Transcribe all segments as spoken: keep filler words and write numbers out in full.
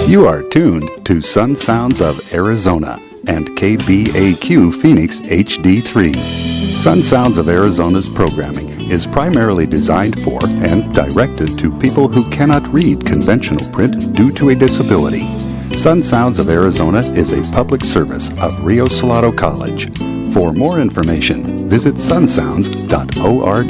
You are tuned to Sun Sounds of Arizona and K B A Q Phoenix H D three. Sun Sounds of Arizona's programming is primarily designed for and directed to people who cannot read conventional print due to a disability. Sun Sounds of Arizona is a public service of Rio Salado College. For more information, visit sun sounds dot org.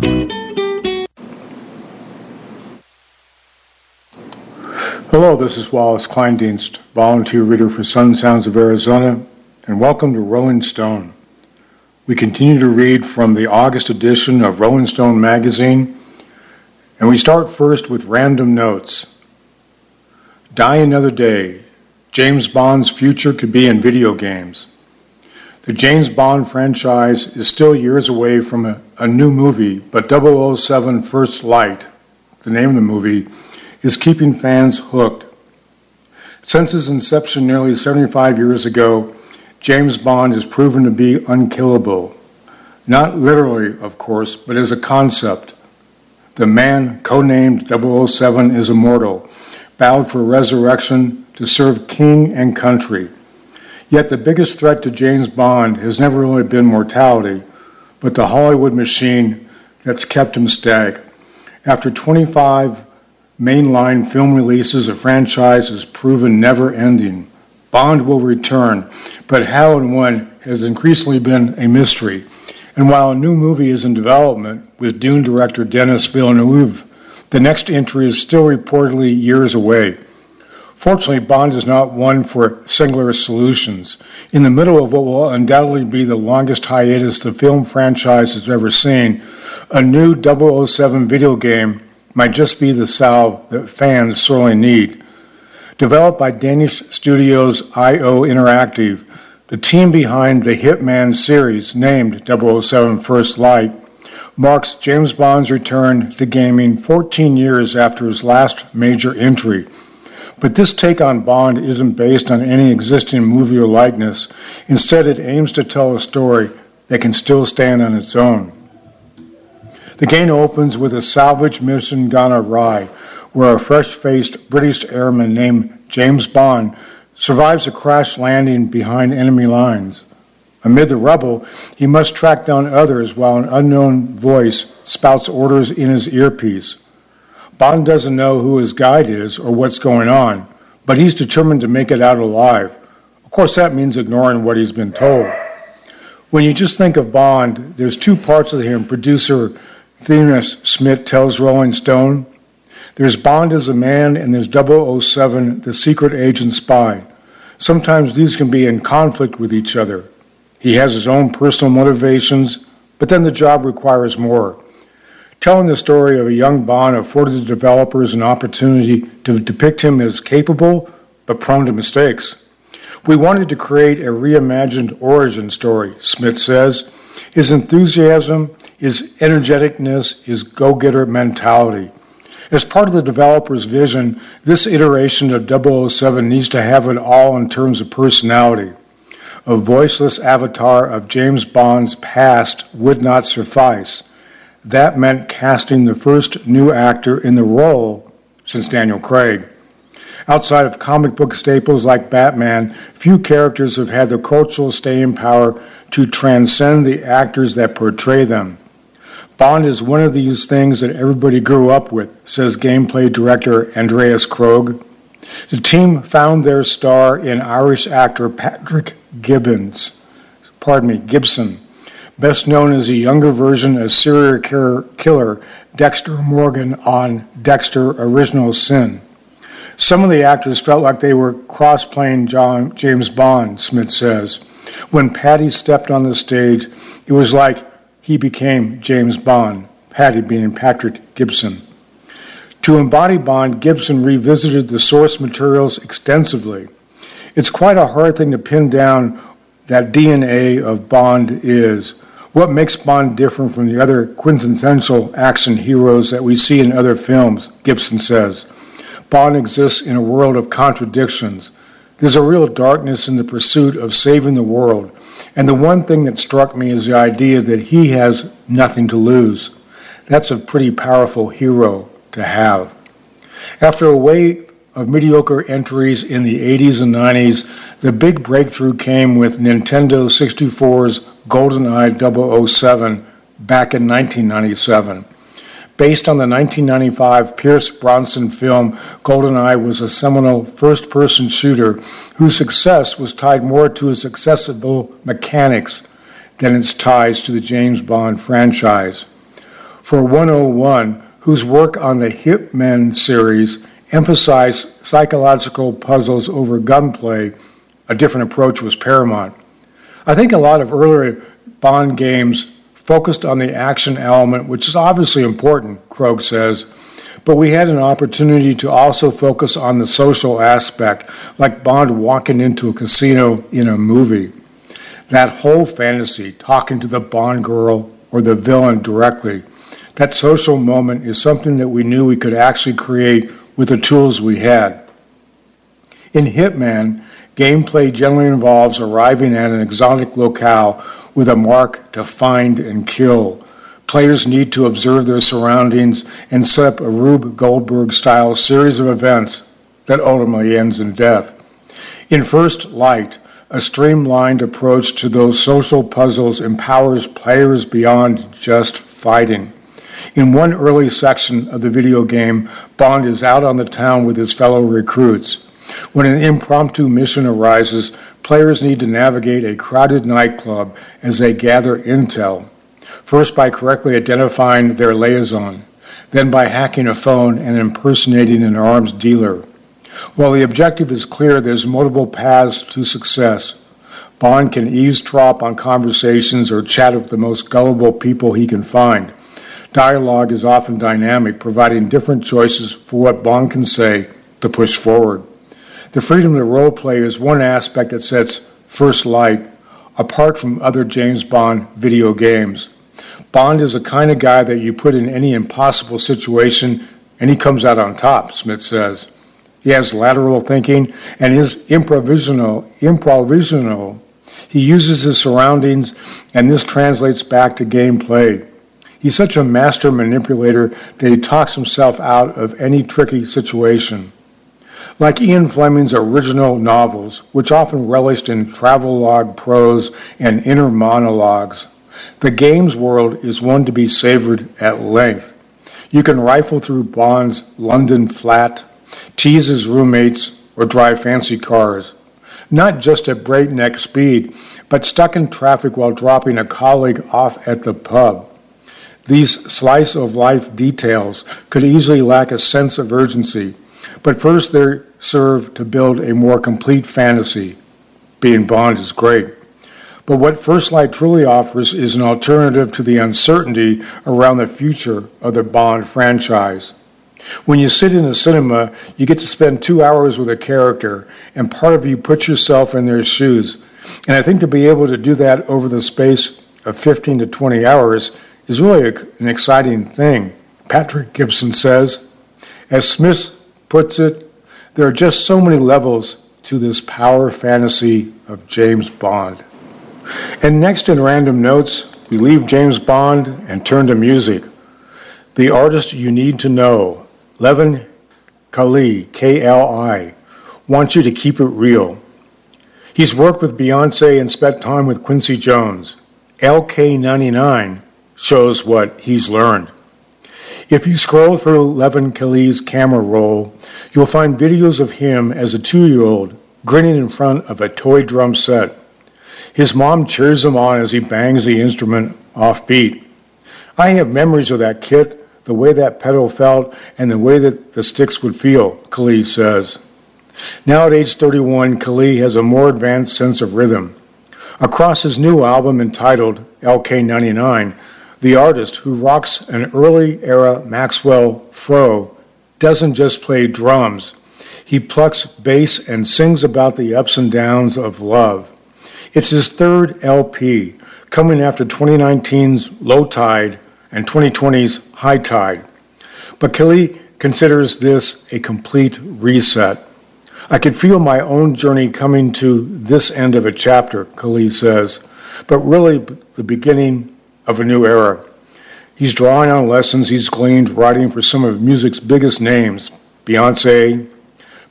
Hello, this is Wallace Kleindienst, volunteer reader for Sun Sounds of Arizona, and welcome to Rolling Stone. We continue to read from the August edition of Rolling Stone magazine, and we start first with random notes. Die Another Day. James Bond's future could be in video games. The James Bond franchise is still years away from a, a new movie, but double oh seven First Light, the name of the movie, is keeping fans hooked. Since its inception nearly seventy-five years ago, James Bond has proven to be unkillable. Not literally, of course, but as a concept. The man, codenamed double oh seven, is immortal, vowed for resurrection to serve king and country. Yet the biggest threat to James Bond has never really been mortality, but the Hollywood machine that's kept him stagnant. After twenty-five mainline film releases, the franchise has proven never-ending. Bond will return, but how and when has increasingly been a mystery. And while a new movie is in development with Dune director Denis Villeneuve, the next entry is still reportedly years away. Fortunately, Bond is not one for singular solutions. In the middle of what will undoubtedly be the longest hiatus the film franchise has ever seen, a new double oh seven video game might just be the salve that fans sorely need. Developed by Danish studios I O Interactive, the team behind the Hitman series, named double oh seven First Light, marks James Bond's return to gaming fourteen years after his last major entry. But this take on Bond isn't based on any existing movie or likeness. Instead, it aims to tell a story that can still stand on its own. The game opens with a salvage mission gone awry, where a fresh-faced British airman named James Bond survives a crash landing behind enemy lines. Amid the rubble, he must track down others while an unknown voice spouts orders in his earpiece. Bond doesn't know who his guide is or what's going on, but he's determined to make it out alive. Of course, that means ignoring what he's been told. When you just think of Bond, there's two parts of him, producer Thelonious Schmidt tells Rolling Stone. There's Bond as a man, and there's double oh seven, the secret agent spy. Sometimes these can be in conflict with each other. He has his own personal motivations, but then the job requires more. Telling the story of a young Bond afforded the developers an opportunity to depict him as capable, but prone to mistakes. We wanted to create a reimagined origin story, Smith says. His enthusiasm, his energeticness, his go-getter mentality. As part of the developer's vision, this iteration of double oh seven needs to have it all in terms of personality. A voiceless avatar of James Bond's past would not suffice. That meant casting the first new actor in the role since Daniel Craig. Outside of comic book staples like Batman, few characters have had the cultural staying power to transcend the actors that portray them. Bond is one of these things that everybody grew up with, says gameplay director Andreas Krog. The team found their star in Irish actor Patrick Gibbons, pardon me, Gibson, best known as a younger version of serial killer Dexter Morgan on Dexter Original Sin. Some of the actors felt like they were cross-playing John, James Bond, Smith says. When Patty stepped on the stage, it was like he became James Bond, Patty being Patrick Gibson. To embody Bond, Gibson revisited the source materials extensively. It's quite a hard thing to pin down that D N A of Bond is. What makes Bond different from the other quintessential action heroes that we see in other films, Gibson says. Bond exists in a world of contradictions. There's a real darkness in the pursuit of saving the world, and the one thing that struck me is the idea that he has nothing to lose. That's a pretty powerful hero to have. After a wave of mediocre entries in the eighties and nineties, the big breakthrough came with Nintendo sixty-four's GoldenEye double oh seven back in nineteen ninety-seven. Based on the nineteen ninety-five Pierce Brosnan film, GoldenEye was a seminal first-person shooter whose success was tied more to its accessible mechanics than its ties to the James Bond franchise. For one oh one, whose work on the Hitman series emphasized psychological puzzles over gunplay, a different approach was paramount. I think a lot of earlier Bond games focused on the action element, which is obviously important, Krogh says, but we had an opportunity to also focus on the social aspect, like Bond walking into a casino in a movie. That whole fantasy, talking to the Bond girl or the villain directly, that social moment is something that we knew we could actually create with the tools we had. In Hitman, gameplay generally involves arriving at an exotic locale with a mark to find and kill. Players need to observe their surroundings and set up a Rube Goldberg-style series of events that ultimately ends in death. In First Light, a streamlined approach to those social puzzles empowers players beyond just fighting. In one early section of the video game, Bond is out on the town with his fellow recruits. When an impromptu mission arises, players need to navigate a crowded nightclub as they gather intel, first by correctly identifying their liaison, then by hacking a phone and impersonating an arms dealer. While the objective is clear, there's multiple paths to success. Bond can eavesdrop on conversations or chat with the most gullible people he can find. Dialogue is often dynamic, providing different choices for what Bond can say to push forward. The freedom to role play is one aspect that sets First Light apart from other James Bond video games. Bond is the kind of guy that you put in any impossible situation and he comes out on top, Smith says. He has lateral thinking and is improvisational. improvisational. He uses his surroundings, and this translates back to gameplay. He's such a master manipulator that he talks himself out of any tricky situation. Like Ian Fleming's original novels, which often relished in travelogue prose and inner monologues, the game's world is one to be savored at length. You can rifle through Bond's London flat, tease his roommates, or drive fancy cars. Not just at breakneck speed, but stuck in traffic while dropping a colleague off at the pub. These slice-of-life details could easily lack a sense of urgency, but first they serve to build a more complete fantasy. Being Bond is great. But what First Light truly offers is an alternative to the uncertainty around the future of the Bond franchise. When you sit in a cinema, you get to spend two hours with a character, and part of you puts yourself in their shoes. And I think to be able to do that over the space of fifteen to twenty hours is really a, an exciting thing, Patrick Gibson says. As Smith puts it, there are just so many levels to this power fantasy of James Bond. And next in Random Notes, we leave James Bond and turn to music. The artist you need to know, Levin Kali, K L I, wants you to keep it real. He's worked with Beyonce and spent time with Quincy Jones. L K ninety-nine shows what he's learned. If you scroll through Levin Kali's camera roll, you'll find videos of him as a two-year-old grinning in front of a toy drum set. His mom cheers him on as he bangs the instrument off beat. I have memories of that kit, the way that pedal felt, and the way that the sticks would feel, Kali says. Now at age thirty-one, Kali has a more advanced sense of rhythm. Across his new album entitled L K ninety-nine, the artist, who rocks an early-era Maxwell fro, doesn't just play drums. He plucks bass and sings about the ups and downs of love. It's his third L P, coming after twenty nineteen's Low Tide and twenty twenty's High Tide. But Kali considers this a complete reset. I could feel my own journey coming to this end of a chapter, Kali says, but really the beginning of a new era. He's drawing on lessons he's gleaned writing for some of music's biggest names, Beyonce,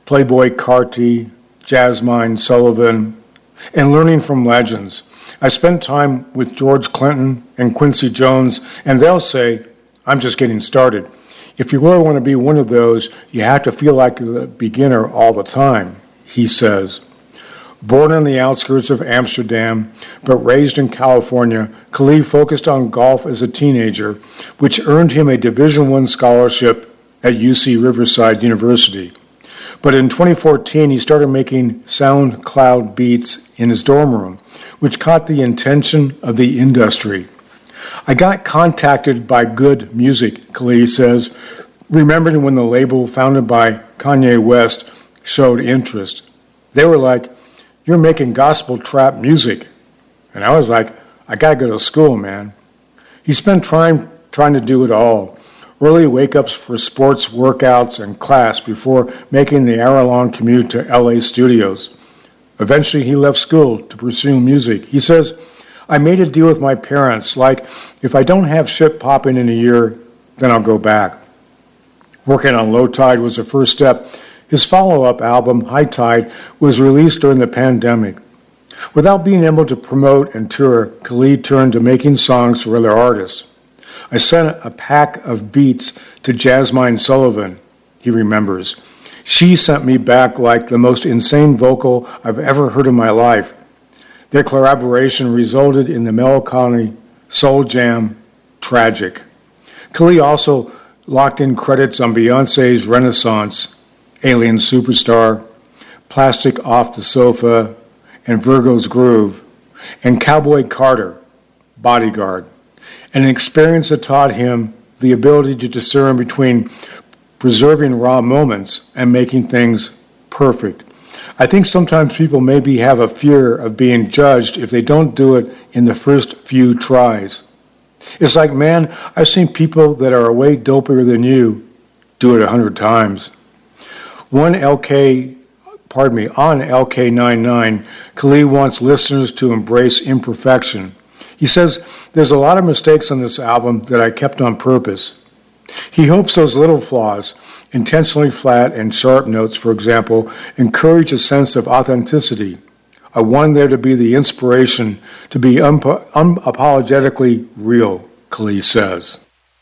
Playboy Carti, Jasmine Sullivan, and learning from legends. I spent time with George Clinton and Quincy Jones, and they'll say, I'm just getting started. If you really want to be one of those, you have to feel like a beginner all the time, he says. Born on the outskirts of Amsterdam, but raised in California, Khalid focused on golf as a teenager, which earned him a Division I scholarship at U C Riverside University. But in twenty fourteen, he started making SoundCloud beats in his dorm room, which caught the attention of the industry. I got contacted by Good Music, Khalid says, remembering when the label founded by Kanye West showed interest. They were like, you're making gospel trap music. And I was like, I gotta go to school, man. He spent trying, trying to do it all. Early wake-ups for sports workouts and class before making the hour-long commute to L A studios. Eventually, he left school to pursue music. He says, I made a deal with my parents, like, if I don't have shit popping in a year, then I'll go back. Working on Low Tide was the first step. His follow-up album, High Tide, was released during the pandemic. Without being able to promote and tour, Khalid turned to making songs for other artists. I sent a pack of beats to Jasmine Sullivan, he remembers. She sent me back like the most insane vocal I've ever heard in my life. Their collaboration resulted in the melancholy soul jam, Tragic. Khalid also locked in credits on Beyoncé's Renaissance, Alien Superstar, Plastic Off the Sofa, and Virgo's Groove, and Cowboy Carter, Bodyguard, an experience that taught him the ability to discern between preserving raw moments and making things perfect. I think sometimes people maybe have a fear of being judged if they don't do it in the first few tries. It's like, man, I've seen people that are way dopier than you do it a hundred times. One L K, pardon me, on L K ninety-nine, Khalid wants listeners to embrace imperfection. He says, there's a lot of mistakes on this album that I kept on purpose. He hopes those little flaws, intentionally flat and sharp notes, for example, encourage a sense of authenticity. I want there to be the inspiration to be unpo- unapologetically real, Khalid says.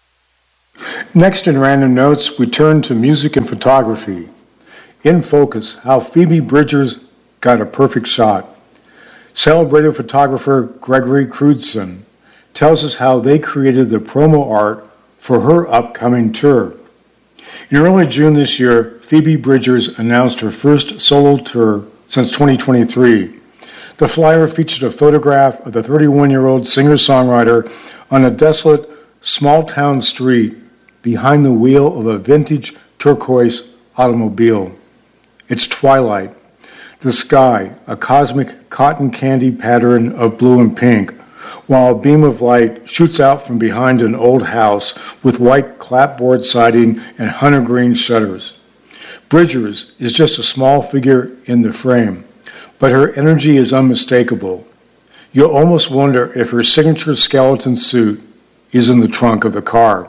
Next in Random Notes, we turn to music and photography. In Focus, how Phoebe Bridgers got a perfect shot. Celebrated photographer Gregory Crewdson tells us how they created the promo art for her upcoming tour. In early June this year, Phoebe Bridgers announced her first solo tour since twenty twenty-three. The flyer featured a photograph of the thirty-one-year-old singer-songwriter on a desolate, small-town street behind the wheel of a vintage turquoise automobile. It's twilight. The sky, a cosmic cotton candy pattern of blue and pink, while a beam of light shoots out from behind an old house with white clapboard siding and hunter green shutters. Bridgers is just a small figure in the frame, but her energy is unmistakable. You'll almost wonder if her signature skeleton suit is in the trunk of the car.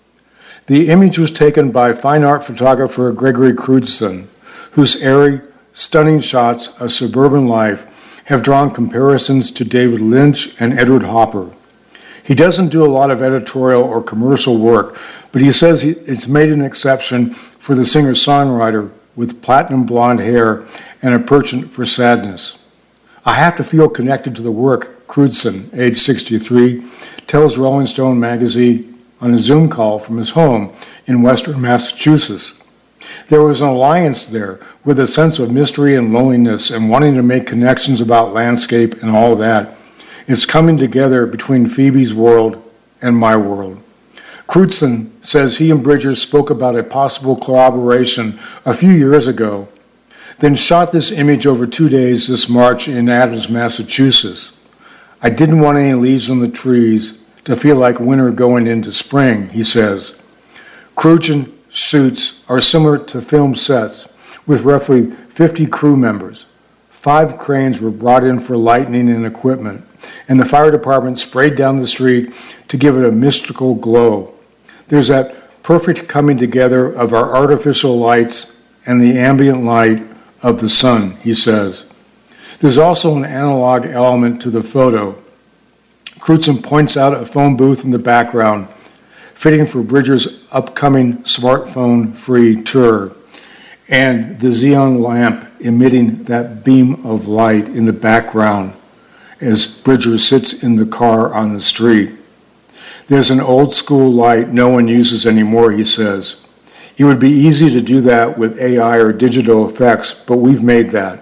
The image was taken by fine art photographer Gregory Crewdson, whose airy, stunning shots of suburban life have drawn comparisons to David Lynch and Edward Hopper. He doesn't do a lot of editorial or commercial work, but he says it's made an exception for the singer-songwriter with platinum blonde hair and a penchant for sadness. I have to feel connected to the work, Crewdson, age sixty-three, tells Rolling Stone magazine on a Zoom call from his home in western Massachusetts. There was an alliance there with a sense of mystery and loneliness and wanting to make connections about landscape and all that. It's coming together between Phoebe's world and my world. Crewdson says he and Bridgers spoke about a possible collaboration a few years ago, then shot this image over two days this March in Adams, Massachusetts. I didn't want any leaves on the trees to feel like winter going into spring, he says. Crewdson shoots are similar to film sets with roughly fifty crew members. Five cranes were brought in for lighting and equipment, and the fire department sprayed down the street to give it a mystical glow. There's that perfect coming together of our artificial lights and the ambient light of the sun, he says. There's also an analog element to the photo. Crutzen points out a phone booth in the background, fitting for Bridger's upcoming smartphone-free tour, and the xenon lamp emitting that beam of light in the background as Bridger sits in the car on the street. There's an old-school light no one uses anymore, he says. It would be easy to do that with A I or digital effects, but we've made that.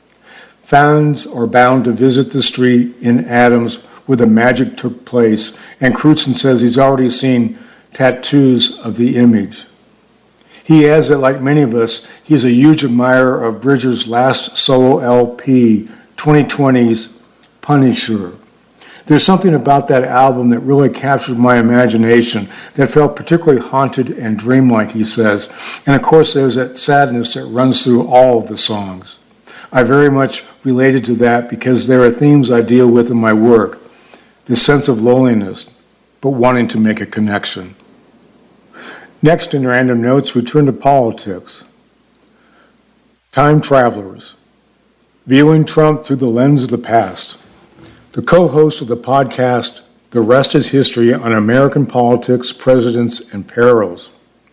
Fans are bound to visit the street in Adams where the magic took place, and Crutzen says he's already seen tattoos of the image. He adds that, like many of us, he's a huge admirer of Bridger's last solo L P, twenty twenty's Punisher. There's something about that album that really captured my imagination, that felt particularly haunted and dreamlike, he says. And of course, there's that sadness that runs through all of the songs. I very much related to that because there are themes I deal with in my work. The sense of loneliness, but wanting to make a connection. Next, in Random Notes, we turn to politics. Time travelers. Viewing Trump through the lens of the past. The co-host of the podcast, The Rest is History, on American politics, presidents, and perils.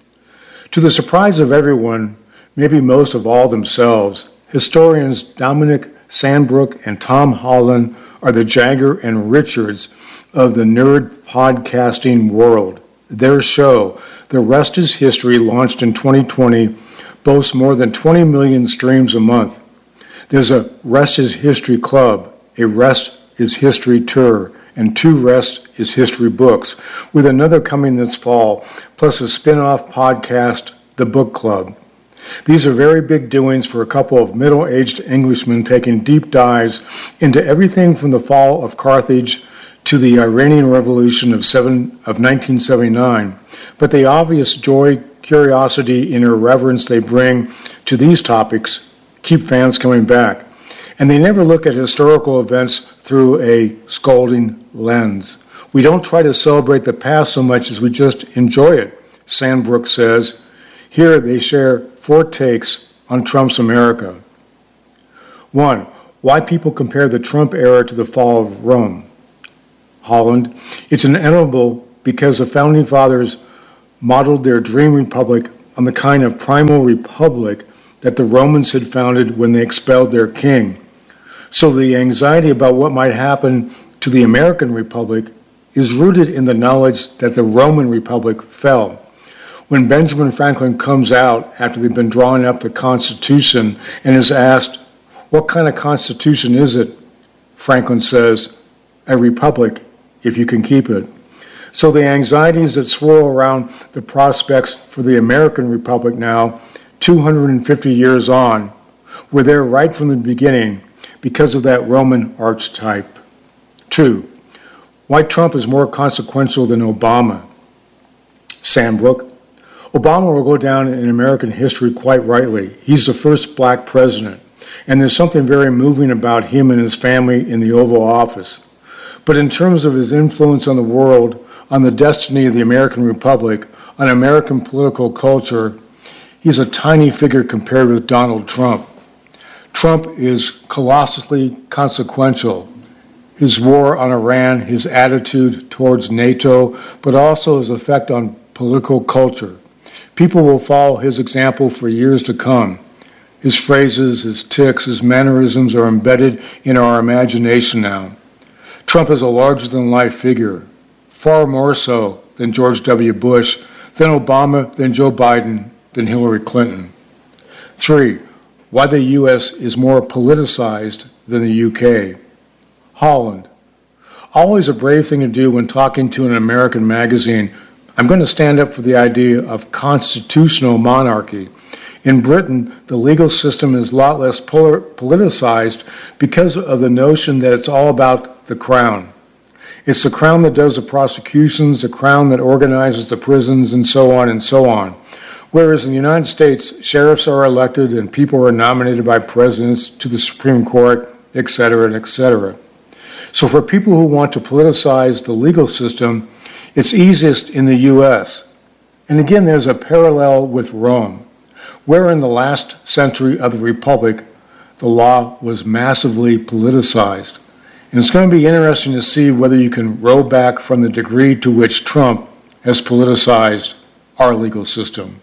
To the surprise of everyone, maybe most of all themselves, historians Dominic Sandbrook and Tom Holland are the Jagger and Richards of the nerd podcasting world. Their show, The Rest is History, launched in twenty twenty, boasts more than twenty million streams a month. There's a Rest is History Club, a Rest is History Tour, and two Rest is History books, with another coming this fall, plus a spin-off podcast, The Book Club. These are very big doings for a couple of middle-aged Englishmen taking deep dives into everything from the fall of Carthage to the Iranian Revolution of, seven, of nineteen seventy-nine, but the obvious joy, curiosity, and irreverence they bring to these topics keep fans coming back. And they never look at historical events through a scolding lens. We don't try to celebrate the past so much as we just enjoy it, Sandbrook says. Here they share four takes on Trump's America. One, why people compare the Trump era to the fall of Rome. Holland, it's inevitable because the Founding Fathers modeled their dream republic on the kind of primal republic that the Romans had founded when they expelled their king. So the anxiety about what might happen to the American Republic is rooted in the knowledge that the Roman Republic fell. When Benjamin Franklin comes out after they've been drawing up the Constitution and is asked, what kind of Constitution is it? Franklin says, a republic, if you can keep it. So the anxieties that swirl around the prospects for the American Republic now, two hundred fifty years on, were there right from the beginning because of that Roman archetype. Two, why Trump is more consequential than Obama. Sandbrook, Obama will go down in American history quite rightly. He's the first black president, and there's something very moving about him and his family in the Oval Office. But in terms of his influence on the world, on the destiny of the American Republic, on American political culture, he's a tiny figure compared with Donald Trump. Trump is colossally consequential. His war on Iran, his attitude towards NATO, but also his effect on political culture. People will follow his example for years to come. His phrases, his tics, his mannerisms are embedded in our imagination now. Trump is a larger-than-life figure, far more so than George W. Bush, than Obama, than Joe Biden, than Hillary Clinton. Three, why the U S is more politicized than the U K. Holland, always a brave thing to do when talking to an American magazine. I'm going to stand up for the idea of constitutional monarchy. In Britain, the legal system is a lot less polar- politicized because of the notion that it's all about the crown. It's the crown that does the prosecutions, the crown that organizes the prisons, and so on and so on. Whereas in the United States, sheriffs are elected and people are nominated by presidents to the Supreme Court, et cetera, and et cetera. So for people who want to politicize the legal system, it's easiest in the U S. And again, there's a parallel with Rome. where in the last century of the Republic, the law was massively politicized. And it's going to be interesting to see whether you can row back from the degree to which Trump has politicized our legal system.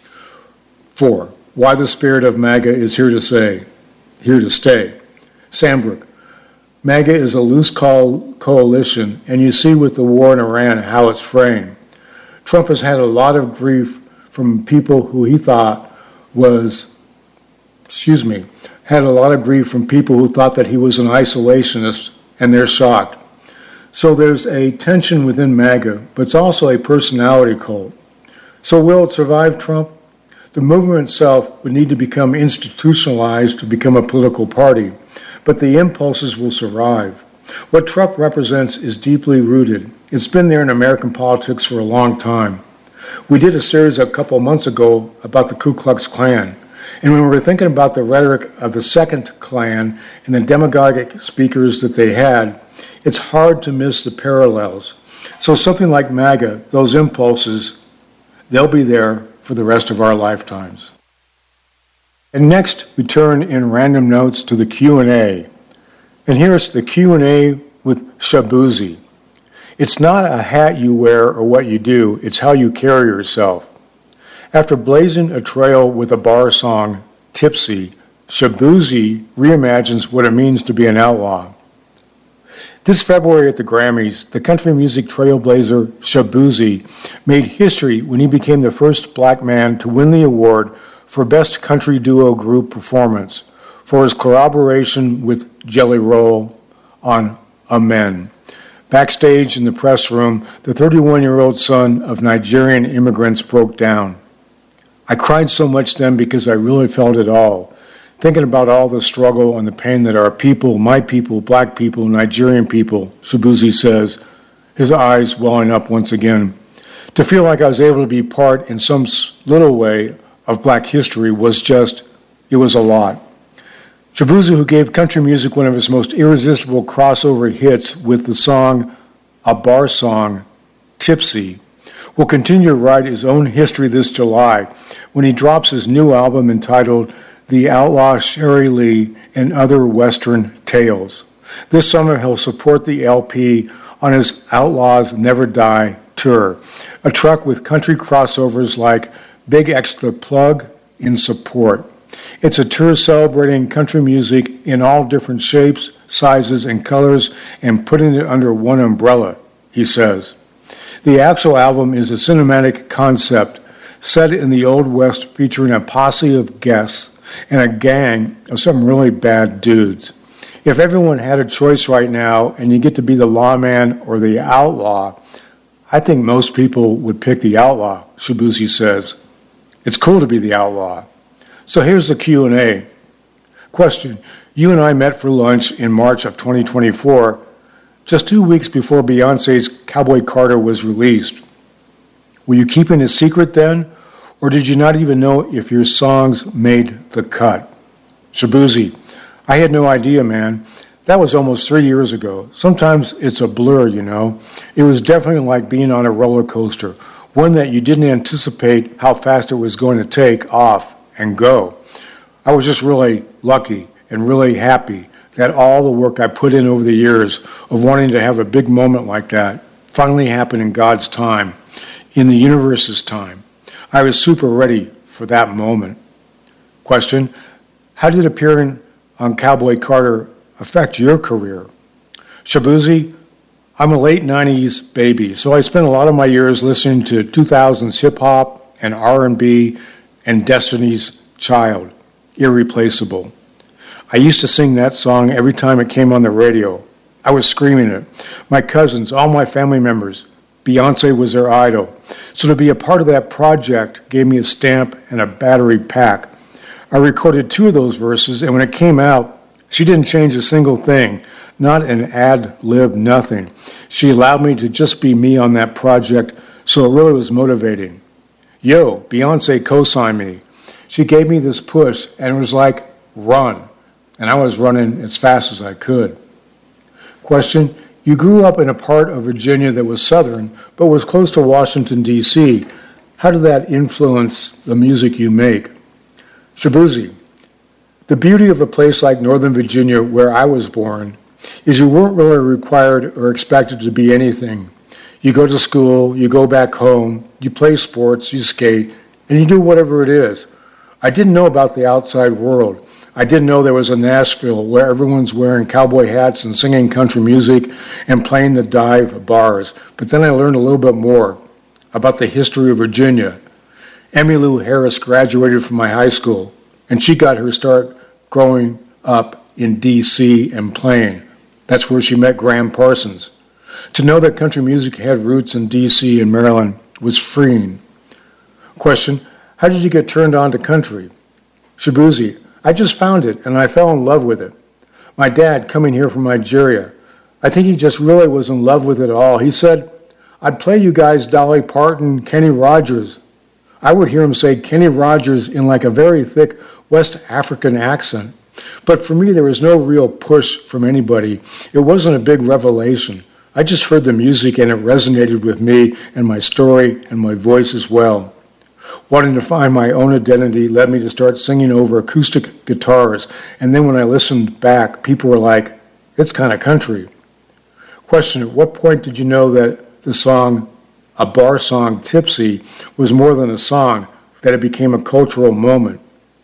Four, why the spirit of MAGA is here to say, here to stay. Sandbrook, MAGA is a loose co- coalition, and you see with the war in Iran how it's framed. Trump has had a lot of grief from people who he thought was, excuse me, had a lot of grief from people who thought that he was an isolationist, and they're shocked. So there's a tension within MAGA, but it's also a personality cult. So will it survive Trump? The movement itself would need to become institutionalized to become a political party, but the impulses will survive. What Trump represents is deeply rooted. It's been there in American politics for a long time. We did a series a couple of months ago about the Ku Klux Klan, and when we were thinking about the rhetoric of the second Klan and the demagogic speakers that they had, it's hard to miss the parallels. So something like MAGA, those impulses, they'll be there for the rest of our lifetimes. And next, we turn in random notes to the Q and A. And here's the Q and A with Shaboozey. It's not a hat you wear or what you do, it's how you carry yourself. After blazing a trail with a bar song, Tipsy, Shaboozey reimagines what it means to be an outlaw. This February at the Grammys, the country music trailblazer Shaboozey made history when he became the first black man to win the award for Best Country Duo Group Performance for his collaboration with Jelly Roll on Amen. Backstage in the press room, the thirty-one-year-old son of Nigerian immigrants broke down. I cried so much then because I really felt it all. Thinking about all the struggle and the pain that our people, my people, black people, Nigerian people, Shaboozey says, his eyes welling up once again. To feel like I was able to be part in some little way of black history was just, it was a lot. Shaboozey, who gave country music one of his most irresistible crossover hits with the song, a bar song, Tipsy, will continue to write his own history this July when he drops his new album entitled The Outlaw Sherry Lee and Other Western Tales. This summer he'll support the L P on his Outlaws Never Die tour, a truck with country crossovers like Big X the Plug in support. It's a tour celebrating country music in all different shapes, sizes, and colors and putting it under one umbrella, he says. The actual album is a cinematic concept set in the Old West featuring a posse of guests and a gang of some really bad dudes. If everyone had a choice right now and you get to be the lawman or the outlaw, I think most people would pick the outlaw, Shaboozey says. It's cool to be the outlaw. So here's the Q and A. Question. You and I met for lunch in March of twenty twenty-four, just two weeks before Beyonce's Cowboy Carter was released. Were you keeping it secret then, or did you not even know if your songs made the cut? Shaboozey. I had no idea, man. That was almost three years ago. Sometimes it's a blur, you know. It was definitely like being on a roller coaster, one that you didn't anticipate how fast it was going to take off and go. I was just really lucky and really happy that all the work I put in over the years of wanting to have a big moment like that finally happened in God's time, in the universe's time. I was super ready for that moment. Question. How did appearing on Cowboy Carter affect your career? Shaboozey, I'm a late nineties baby, so I spent a lot of my years listening to two thousands hip-hop and R and B and Destiny's Child, Irreplaceable. I used to sing that song every time it came on the radio. I was screaming it. My cousins, all my family members, Beyonce was their idol. So to be a part of that project gave me a stamp and a battery pack. I recorded two of those verses, and when it came out, she didn't change a single thing, not an ad-lib, nothing. She allowed me to just be me on that project, so it really was motivating. Yo, Beyonce co-signed me. She gave me this push, and it was like, run. And I was running as fast as I could. Question, you grew up in a part of Virginia that was southern, but was close to Washington, D C How did that influence the music you make? Shabuzi, the beauty of a place like Northern Virginia, where I was born, is you weren't really required or expected to be anything. You go to school, you go back home, you play sports, you skate, and you do whatever it is. I didn't know about the outside world. I didn't know there was a Nashville where everyone's wearing cowboy hats and singing country music and playing the dive bars. But then I learned a little bit more about the history of Virginia. Emmylou Harris graduated from my high school, and she got her start growing up in D C and playing. That's where she met Graham Parsons. To know that country music had roots in D C and Maryland was freeing. Question, how did you get turned on to country? Shabuzi, I just found it, and I fell in love with it. My dad, coming here from Nigeria, I think he just really was in love with it all. He said, I'd play you guys Dolly Parton, Kenny Rogers. I would hear him say Kenny Rogers in like a very thick West African accent. But for me, there was no real push from anybody. It wasn't a big revelation. I just heard the music, and it resonated with me and my story and my voice as well. Wanting to find my own identity led me to start singing over acoustic guitars, and then when I listened back, people were like, it's kind of country. Question, at what point did you know that the song, a bar song, Tipsy, was more than a song, that it became a cultural moment?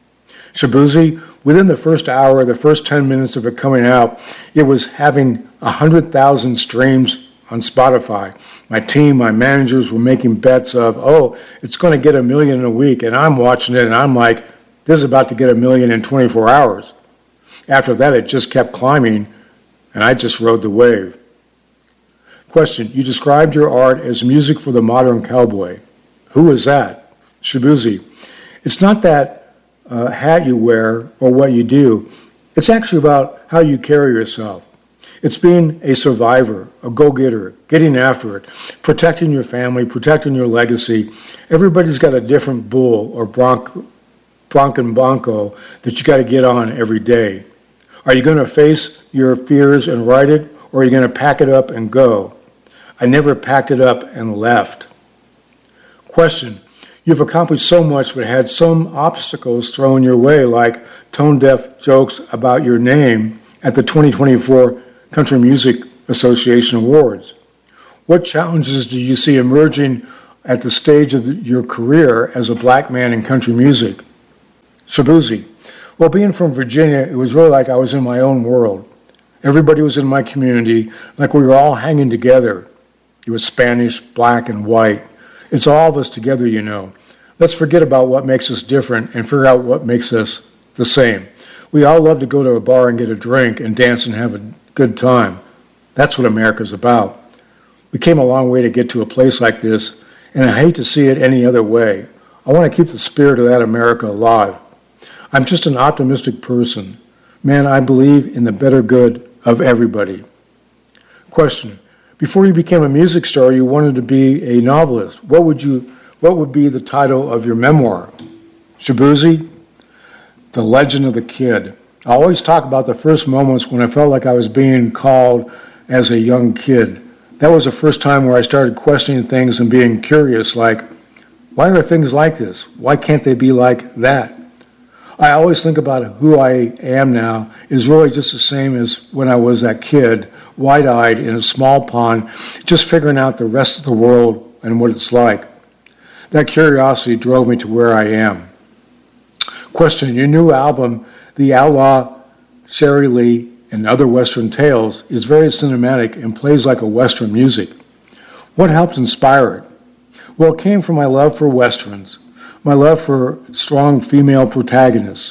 Shabuzi, within the first hour, the first ten minutes of it coming out, it was having one hundred thousand streams on Spotify. My team, my managers were making bets of, oh, it's going to get a million in a week, and I'm watching it, and I'm like, this is about to get a million in twenty-four hours. After that, it just kept climbing, and I just rode the wave. Question, you described your art as music for the modern cowboy. Who is that? Shabuzi, it's not that uh, hat you wear or what you do. It's actually about how you carry yourself. It's being a survivor, a go-getter, getting after it, protecting your family, protecting your legacy. Everybody's got a different bull or bronc, bronc and bronco that you got to get on every day. Are you going to face your fears and ride it, or are you going to pack it up and go? I never packed it up and left. Question, you've accomplished so much but had some obstacles thrown your way, like tone-deaf jokes about your name at the twenty twenty-four Country Music Association Awards. What challenges do you see emerging at the stage of your career as a black man in country music? Shabuzi, well, being from Virginia, it was really like I was in my own world. Everybody was in my community, like we were all hanging together. It was Spanish, black, and white. It's all of us together, you know. Let's forget about what makes us different and figure out what makes us the same. We all love to go to a bar and get a drink and dance and have a good time. That's what America's about. We came a long way to get to a place like this, and I hate to see it any other way. I want to keep the spirit of that America alive. I'm just an optimistic person. Man, I believe in the better good of everybody. Question, before you became a music star, you wanted to be a novelist. What would you, what would be the title of your memoir? Shabuzi, The Legend of the Kid. I always talk about the first moments when I felt like I was being called as a young kid. That was the first time where I started questioning things and being curious, like, why are things like this? Why can't they be like that? I always think about who I am now is really just the same as when I was that kid, wide-eyed in a small pond, just figuring out the rest of the world and what it's like. That curiosity drove me to where I am. Question, your new album, The Outlaw, Sherry Lee, and Other Western Tales, is very cinematic and plays like a Western music. What helped inspire it? Well, it came from my love for Westerns, my love for strong female protagonists.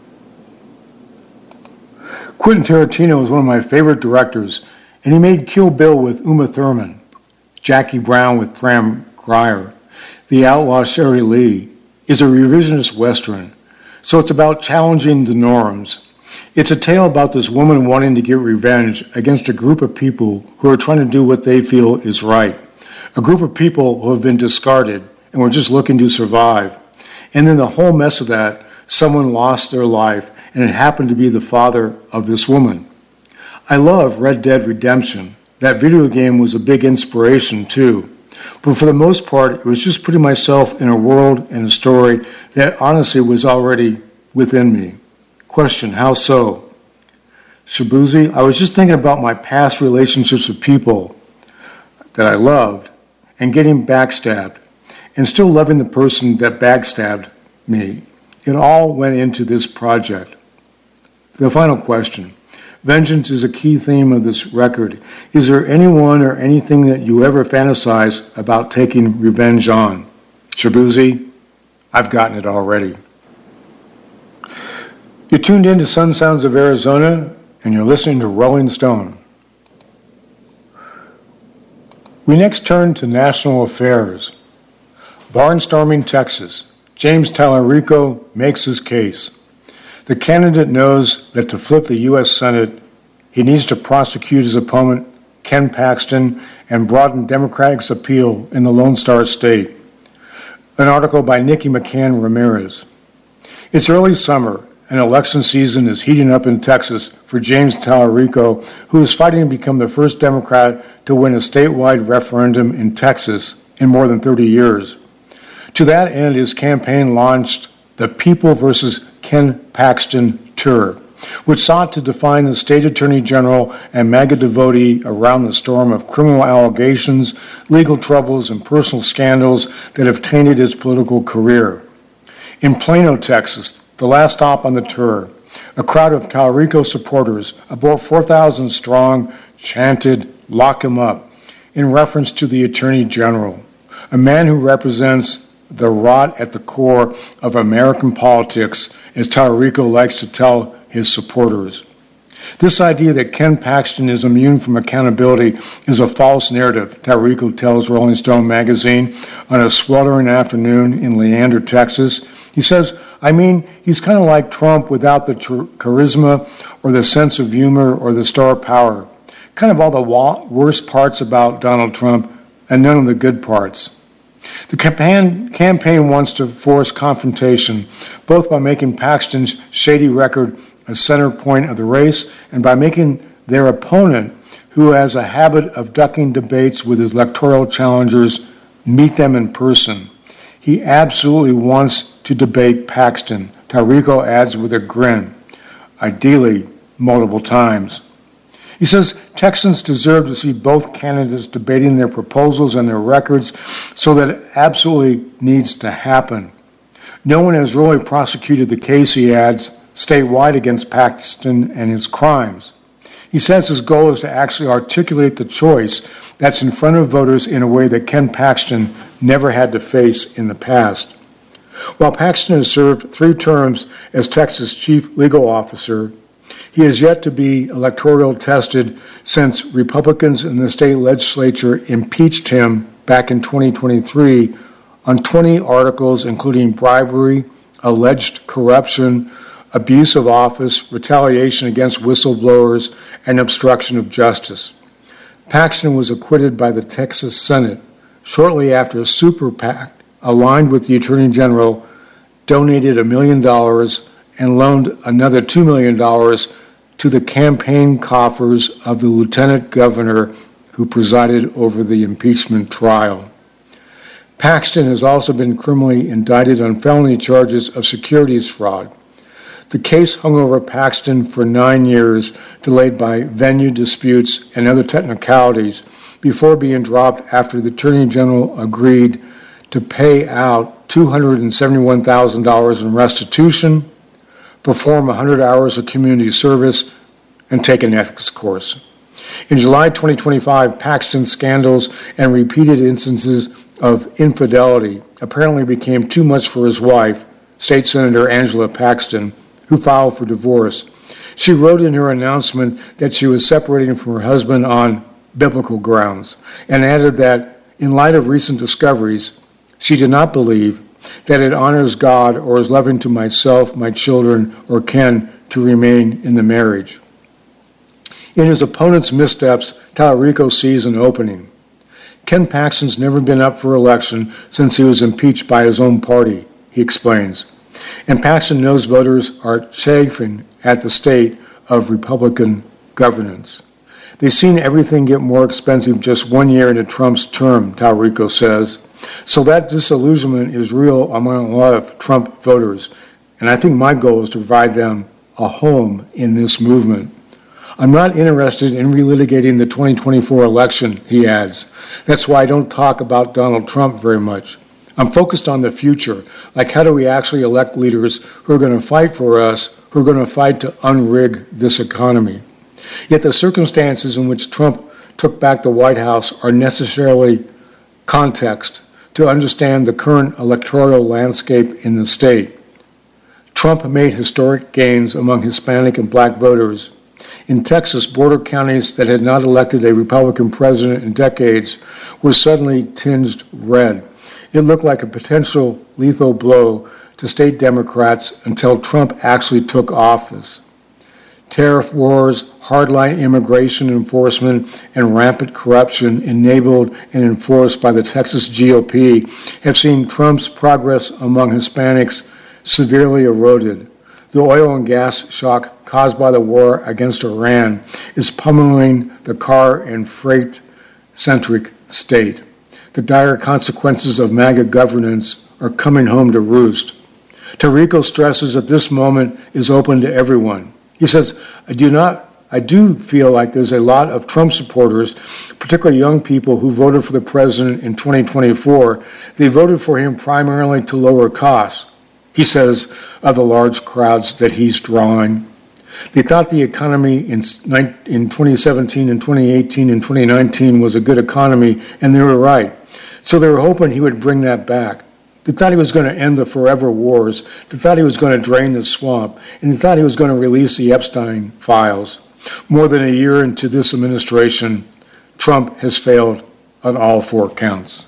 Quentin Tarantino is one of my favorite directors, and he made Kill Bill with Uma Thurman, Jackie Brown with Pam Grier. The Outlaw, Sherry Lee is a revisionist Western, so it's about challenging the norms. It's a tale about this woman wanting to get revenge against a group of people who are trying to do what they feel is right. A group of people who have been discarded and were just looking to survive. And then the whole mess of that, someone lost their life, and it happened to be the father of this woman. I love Red Dead Redemption. That video game was a big inspiration too. But for the most part, it was just putting myself in a world and a story that honestly was already within me. Question, how so? Shabuzi, I was just thinking about my past relationships with people that I loved and getting backstabbed and still loving the person that backstabbed me. It all went into this project. The final question. Vengeance is a key theme of this record. Is there anyone or anything that you ever fantasize about taking revenge on? Shabuzi, I've gotten it already. You're tuned in to Sun Sounds of Arizona, and you're listening to Rolling Stone. We next turn to national affairs. Barnstorming Texas. James Tallarico makes his case. The candidate knows that to flip the U S Senate, he needs to prosecute his opponent, Ken Paxton, and broaden Democratic's appeal in the Lone Star State. An article by Nikki McCann Ramirez. It's early summer, and election season is heating up in Texas for James Tallarico, who is fighting to become the first Democrat to win a statewide referendum in Texas in more than thirty years. To that end, his campaign launched the People versus Ken Paxton Tour, which sought to define the state attorney general and MAGA devotee around the storm of criminal allegations, legal troubles, and personal scandals that have tainted his political career. In Plano, Texas, the last stop on the tour, a crowd of Tallarico supporters, about four thousand strong, chanted, "Lock him up," in reference to the attorney general, a man who represents the rot at the core of American politics, as Tallarico likes to tell his supporters. This idea that Ken Paxton is immune from accountability is a false narrative, Tallarico tells Rolling Stone magazine on a sweltering afternoon in Leander, Texas. He says, I mean, he's kind of like Trump without the ter- charisma or the sense of humor or the star power. Kind of all the wa- worst parts about Donald Trump and none of the good parts. The campaign, campaign wants to force confrontation, both by making Paxton's shady record a center point of the race and by making their opponent, who has a habit of ducking debates with his electoral challengers, meet them in person. He absolutely wants to debate Paxton, Tallarico adds with a grin, ideally multiple times. He says Texans deserve to see both candidates debating their proposals and their records, so that it absolutely needs to happen. No one has really prosecuted the case, he adds, statewide against Paxton and his crimes. He says his goal is to actually articulate the choice that's in front of voters in a way that Ken Paxton never had to face in the past. While Paxton has served three terms as Texas chief legal officer, he has yet to be electoral tested since Republicans in the state legislature impeached him back in twenty twenty-three on twenty articles including bribery, alleged corruption, abuse of office, retaliation against whistleblowers, and obstruction of justice. Paxton was acquitted by the Texas Senate shortly after a super PAC aligned with the Attorney General donated a million dollars and loaned another two million dollars to the campaign coffers of the lieutenant governor who presided over the impeachment trial. Paxton has also been criminally indicted on felony charges of securities fraud. The case hung over Paxton for nine years, delayed by venue disputes and other technicalities, before being dropped after the Attorney General agreed to pay out two hundred seventy-one thousand dollars in restitution, perform one hundred hours of community service, and take an ethics course. In July twenty twenty-five, Paxton's scandals and repeated instances of infidelity apparently became too much for his wife, State Senator Angela Paxton, who filed for divorce. She wrote in her announcement that she was separating from her husband on biblical grounds, and added that, in light of recent discoveries, she did not believe that it honors God or is loving to myself, my children, or Ken to remain in the marriage. In his opponent's missteps, Tallarico sees an opening. Ken Paxton's never been up for election since he was impeached by his own party, he explains. And Paxton knows voters are chafing at the state of Republican governance. They've seen everything get more expensive just one year into Trump's term, Tallarico says. So that disillusionment is real among a lot of Trump voters. and I think my goal is to provide them a home in this movement. I'm not interested in relitigating the twenty twenty-four election, he adds. That's why I don't talk about Donald Trump very much. I'm focused on the future, like how do we actually elect leaders who are going to fight for us, who are going to fight to unrig this economy. Yet the circumstances in which Trump took back the White House are necessarily context to understand the current electoral landscape in the state. Trump made historic gains among Hispanic and black voters. In Texas, border counties that had not elected a Republican president in decades were suddenly tinged red. It looked like a potential lethal blow to state Democrats until Trump actually took office. Tariff wars, hardline immigration enforcement, and rampant corruption enabled and enforced by the Texas G O P have seen Trump's progress among Hispanics severely eroded. The oil and gas shock caused by the war against Iran is pummeling the car and freight-centric state. The dire consequences of MAGA governance are coming home to roost. Tarico stresses that this moment is open to everyone. He says, I do not, I do feel like there's a lot of Trump supporters, particularly young people who voted for the president in twenty twenty-four. They voted for him primarily to lower costs, he says, of the large crowds that he's drawing. They thought the economy in, in twenty seventeen and twenty eighteen and twenty nineteen was a good economy, and they were right. So they were hoping he would bring that back. They thought he was going to end the forever wars. They thought he was going to drain the swamp. And they thought he was going to release the Epstein files. More than a year into this administration, Trump has failed on all four counts.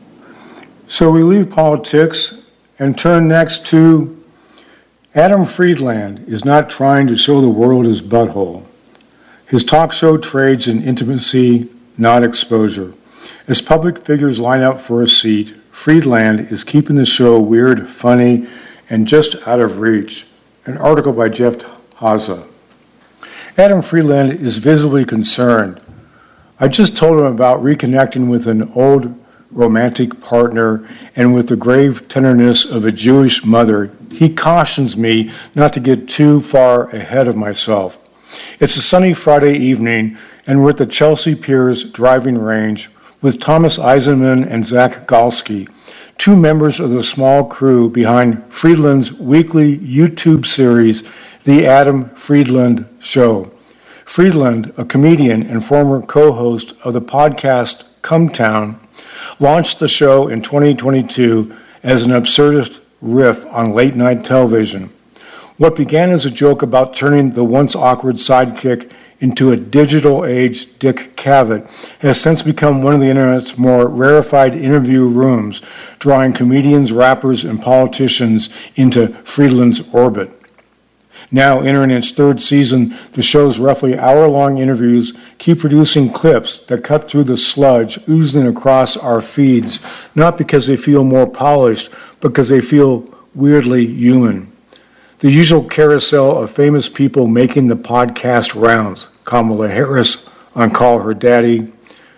So we leave politics and turn next to Adam Friedland is not trying to show the world his butthole. His talk show trades in intimacy, not exposure. As public figures line up for a seat, Friedland is keeping the show weird, funny, and just out of reach. An article by Jeff Haza. Adam Friedland is visibly concerned. I just told him about reconnecting with an old romantic partner and with the grave tenderness of a Jewish mother. He cautions me not to get too far ahead of myself. It's a sunny Friday evening, and we're at the Chelsea Piers driving range with Thomas Eisenman and Zach Galsky, two members of the small crew behind Friedland's weekly YouTube series, The Adam Friedland Show. Friedland, a comedian and former co-host of the podcast Cumtown, launched the show in twenty twenty-two as an absurdist riff on late-night television. What began as a joke about turning the once awkward sidekick into a digital-age Dick Cavett has since become one of the Internet's more rarefied interview rooms, drawing comedians, rappers, and politicians into Friedland's orbit. Now entering its third season, the show's roughly hour-long interviews keep producing clips that cut through the sludge oozing across our feeds, not because they feel more polished, but because they feel weirdly human. The usual carousel of famous people making the podcast rounds. Kamala Harris on Call Her Daddy,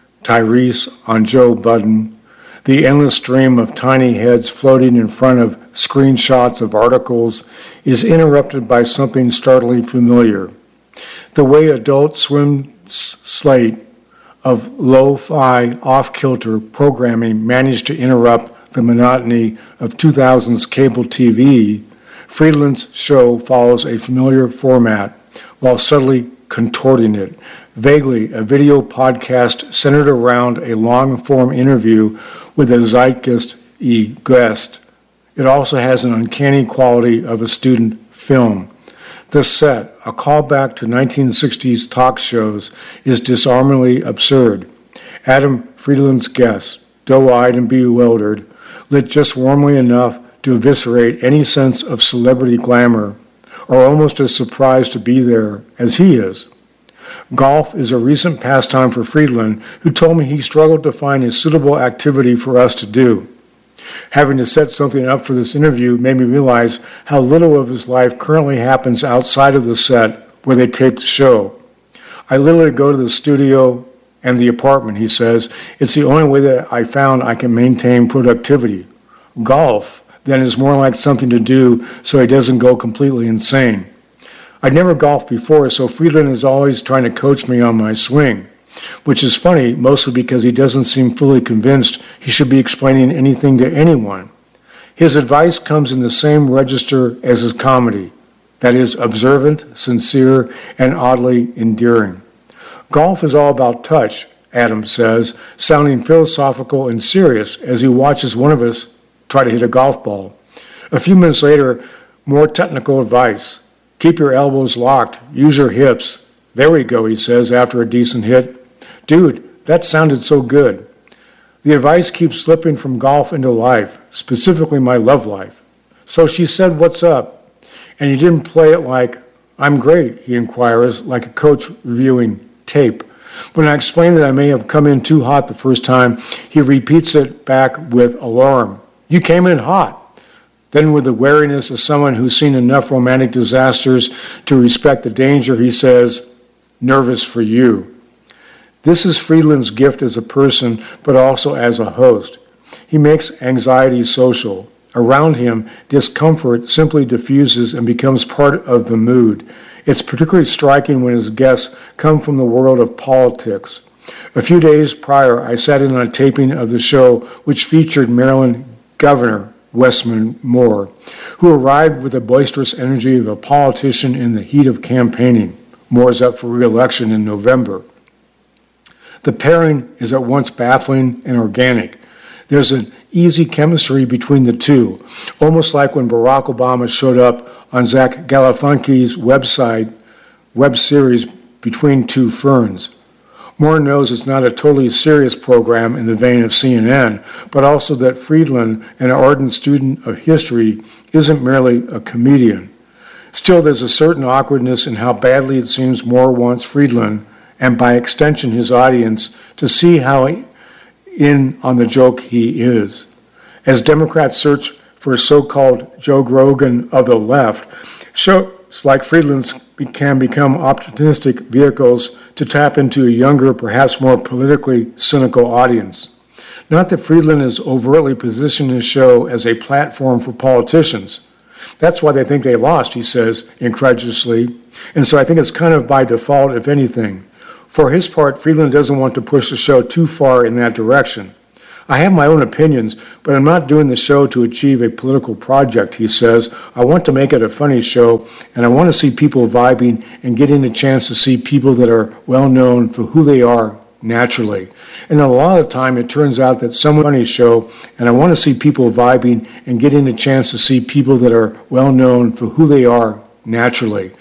Tyrese on Joe Budden, the endless stream of tiny heads floating in front of screenshots of articles is interrupted by something startlingly familiar. The way Adult Swim's slate of lo-fi, off-kilter programming managed to interrupt the monotony of two thousands cable T V, Friedland's show follows a familiar format while subtly contorting it. Vaguely, a video podcast centered around a long-form interview with a zeitgeist-y guest. It also has an uncanny quality of a student film. The set, a callback to nineteen sixties talk shows, is disarmingly absurd. Adam Friedland's guests, doe-eyed and bewildered, lit just warmly enough to eviscerate any sense of celebrity glamour, are almost as surprised to be there as he is. Golf is a recent pastime for Friedland, who told me he struggled to find a suitable activity for us to do. Having to set something up for this interview made me realize how little of his life currently happens outside of the set where they tape the show. I literally go to the studio and the apartment, he says. It's the only way that I found I can maintain productivity. Golf, then is more like something to do so he doesn't go completely insane. I'd never golfed before, so Friedland is always trying to coach me on my swing, which is funny, mostly because he doesn't seem fully convinced he should be explaining anything to anyone. His advice comes in the same register as his comedy, that is, observant, sincere, and oddly endearing. Golf is all about touch, Adams says, sounding philosophical and serious as he watches one of us try to hit a golf ball. A few minutes later, more technical advice. Keep your elbows locked. Use your hips. There we go, he says after a decent hit. Dude, that sounded so good. The advice keeps slipping from golf into life, specifically my love life. So she said, what's up? And he didn't play it like, I'm great, he inquires, like a coach reviewing tape. When I explain that I may have come in too hot the first time, he repeats it back with alarm. You came in hot. Then with the wariness of someone who's seen enough romantic disasters to respect the danger, he says, nervous for you. This is Friedland's gift as a person, but also as a host. He makes anxiety social. Around him, discomfort simply diffuses and becomes part of the mood. It's particularly striking when his guests come from the world of politics. A few days prior, I sat in on a taping of the show which featured Maryland Governor Westman Moore, who arrived with the boisterous energy of a politician in the heat of campaigning. Moore's up for re-election in November. The pairing is at once baffling and organic. There's an easy chemistry between the two, almost like when Barack Obama showed up on Zach Galifianakis's website, web series Between Two Ferns. Moore knows it's not a totally serious program in the vein of C N N, but also that Friedland, an ardent student of history, isn't merely a comedian. Still, there's a certain awkwardness in how badly it seems Moore wants Friedland, and by extension his audience, to see how in on the joke he is. As Democrats search for a so-called Joe Rogan of the left, shows like Friedland's can become opportunistic vehicles to tap into a younger, perhaps more politically cynical audience. Not that Friedland is overtly positioned his show as a platform for politicians. That's why they think they lost, he says incredulously, and so I think it's kind of by default, if anything. For his part, Friedland doesn't want to push the show too far in that direction. I have my own opinions, but I'm not doing the show to achieve a political project, he says. I want to make it a funny show, and I want to see people vibing and getting a chance to see people that are well known for who they are naturally. And a lot of the time, it turns out that some funny show, and I want to see people vibing and getting a chance to see people that are well known for who they are naturally.